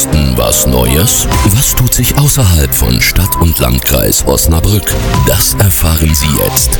Westen was Neues? Was tut sich außerhalb von Stadt und Landkreis Osnabrück? Das erfahren Sie jetzt.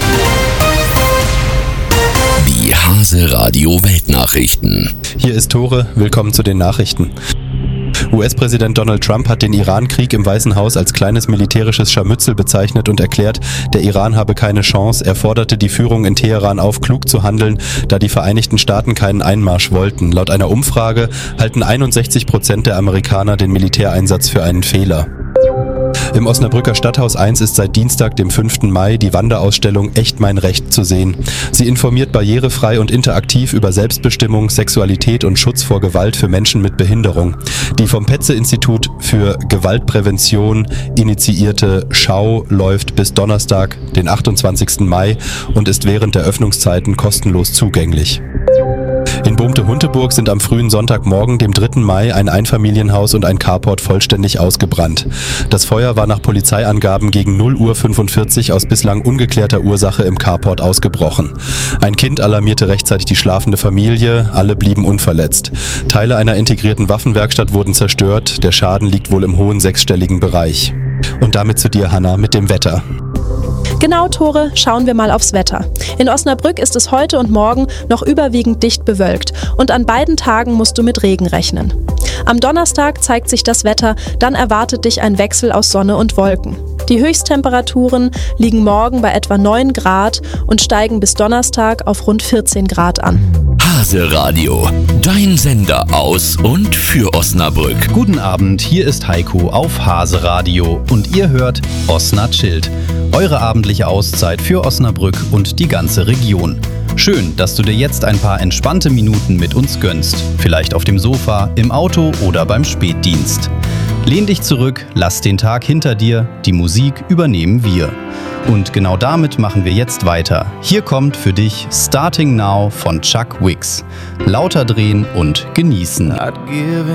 Die Hase Radio Weltnachrichten. Hier ist Tore, willkommen zu den Nachrichten. US-Präsident Donald Trump hat den Iran-Krieg im Weißen Haus als kleines militärisches Scharmützel bezeichnet und erklärt, der Iran habe keine Chance. Er forderte die Führung in Teheran auf, klug zu handeln, da die Vereinigten Staaten keinen Einmarsch wollten. Laut einer Umfrage halten 61% der Amerikaner den Militäreinsatz für einen Fehler. Im Osnabrücker Stadthaus 1 ist seit Dienstag, dem 5. Mai, die Wanderausstellung Echt mein Recht zu sehen. Sie informiert barrierefrei und interaktiv über Selbstbestimmung, Sexualität und Schutz vor Gewalt für Menschen mit Behinderung. Die vom Petze-Institut für Gewaltprävention initiierte Schau läuft bis Donnerstag, den 28. Mai und ist während der Öffnungszeiten kostenlos zugänglich. In Bohmte-Hunteburg sind am frühen Sonntagmorgen, dem 3. Mai, ein Einfamilienhaus und ein Carport vollständig ausgebrannt. Das Feuer war nach Polizeiangaben gegen 0:45 Uhr aus bislang ungeklärter Ursache im Carport ausgebrochen. Ein Kind alarmierte rechtzeitig die schlafende Familie, alle blieben unverletzt. Teile einer integrierten Waffenwerkstatt wurden zerstört, der Schaden liegt wohl im hohen sechsstelligen Bereich. Und damit zu dir, Hanna, mit dem Wetter. Genau, Tore, schauen wir mal aufs Wetter. In Osnabrück ist es heute und morgen noch überwiegend dicht bewölkt und an beiden Tagen musst du mit Regen rechnen. Am Donnerstag zeigt sich das Wetter, dann erwartet dich ein Wechsel aus Sonne und Wolken. Die Höchsttemperaturen liegen morgen bei etwa 9 Grad und steigen bis Donnerstag auf rund 14 Grad an. Hase Radio, dein Sender aus und für Osnabrück. Guten Abend, hier ist Heiko auf Hase Radio und ihr hört Osna chillt. Eure abendliche Auszeit für Osnabrück und die ganze Region. Schön, dass du dir jetzt ein paar entspannte Minuten mit uns gönnst. Vielleicht auf dem Sofa, im Auto oder beim Spätdienst. Lehn dich zurück, lass den Tag hinter dir, die Musik übernehmen wir. Und genau damit machen wir jetzt weiter. Hier kommt für dich Starting Now von Chuck Wicks. Lauter drehen und genießen.